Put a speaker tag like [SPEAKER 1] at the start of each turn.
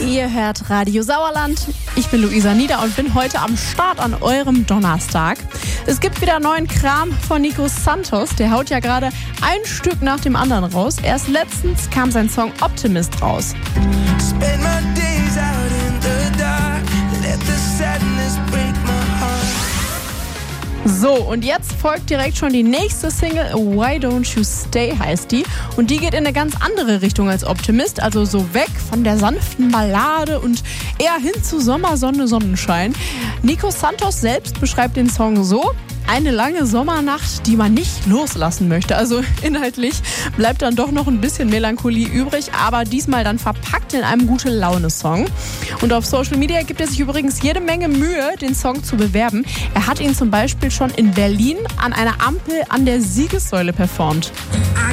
[SPEAKER 1] Ihr hört Radio Sauerland. Ich bin Luisa Nieder und bin heute am Start an eurem Donnerstag. Es gibt wieder neuen Kram von Nico Santos. Der haut ja gerade ein Stück nach dem anderen raus. Erst letztens kam sein Song Optimist raus. So, und jetzt folgt direkt schon die nächste Single, Why Don't You Stay heißt die. Und die geht in eine ganz andere Richtung als Optimist, also so weg von der sanften Ballade und eher hin zu Sommersonne, Sonnenschein. Nico Santos selbst beschreibt den Song so: eine lange Sommernacht, die man nicht loslassen möchte. Also inhaltlich bleibt dann doch noch ein bisschen Melancholie übrig, aber diesmal dann verpackt in einem Gute-Laune-Song. Und auf Social Media gibt er sich übrigens jede Menge Mühe, den Song zu bewerben. Er hat ihn zum Beispiel schon in Berlin an einer Ampel an der Siegessäule performt.
[SPEAKER 2] I